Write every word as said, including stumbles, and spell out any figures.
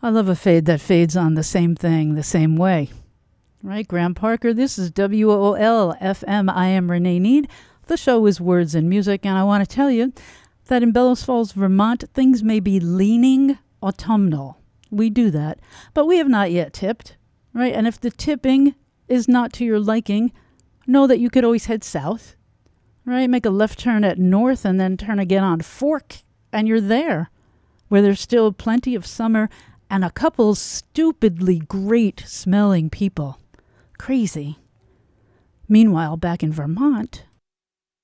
I love a fade that fades on the same thing the same way. Right, Graham Parker, this is W O L F M. I am Renee Need. The show is Words and Music, and I want to tell you that in Bellows Falls, Vermont, things may be leaning autumnal. We do that, but we have not yet tipped, right? And if the tipping is not to your liking, know that you could always head south, right? Make a left turn at north and then turn again on Fork, and you're there, where there's still plenty of summer and a couple stupidly great smelling people. Crazy. Meanwhile, back in Vermont,